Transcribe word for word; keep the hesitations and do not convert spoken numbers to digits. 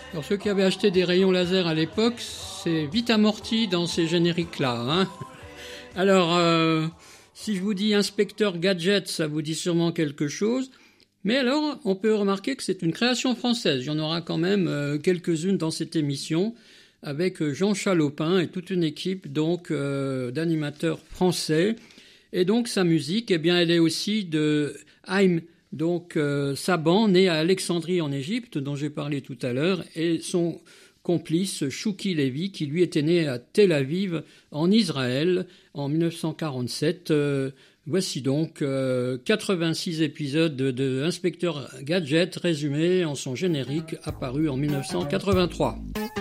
Alors ceux qui avaient acheté des rayons laser à l'époque, c'est vite amorti dans ces génériques-là. Hein. Alors, euh, si je vous dis Inspecteur Gadget, ça vous dit sûrement quelque chose. Mais alors, on peut remarquer que c'est une création française. Il y en aura quand même euh, quelques-unes dans cette émission, avec Jean Chalopin et toute une équipe donc euh, d'animateurs français. Et donc sa musique, eh bien, elle est aussi de Haïm, donc euh, Saban, né à Alexandrie en Égypte, dont j'ai parlé tout à l'heure, et son complice Chouki Lévi, qui lui était né à Tel Aviv, en Israël, en dix-neuf cent quarante-sept. Euh, voici donc euh, quatre-vingt-six épisodes de, de Inspecteur Gadget résumés en son générique apparu en dix-neuf cent quatre-vingt-trois.